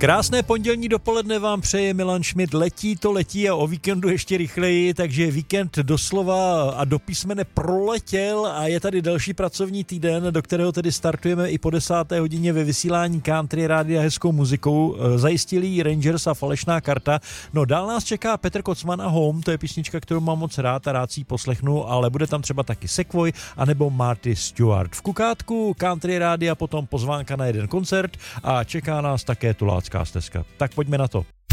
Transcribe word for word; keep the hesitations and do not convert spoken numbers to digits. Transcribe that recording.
Krásné pondělní dopoledne vám přeje Milan Šmit. Letí to letí a o víkendu ještě rychleji, takže víkend doslova a do písmene proletěl a je tady další pracovní týden, do kterého tedy startujeme i po desáté hodině ve vysílání Country Rádia hezkou muzikou. Zajistili jí Rangers a Falešná karta. No dál nás čeká Petr Kocman a Home, to je písnička, kterou mám moc rád a rád si ji poslechnu, ale bude tam třeba taky Sequoia anebo Marty Stewart. V kukátku Country Rádia potom pozvánka na jeden koncert a čeká nás také Tulácká stezka. Tak pojďme na to.